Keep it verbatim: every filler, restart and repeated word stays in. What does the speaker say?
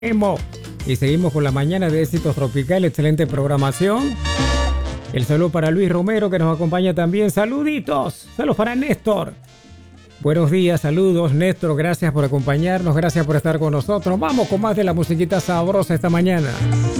Emo. Y seguimos con la mañana de éxitos tropical, excelente programación. El saludo para Luis Romero que nos acompaña también. Saluditos, saludos para Néstor. Buenos días, saludos Néstor, gracias por acompañarnos, gracias por estar con nosotros. Vamos con más de la musiquita sabrosa esta mañana.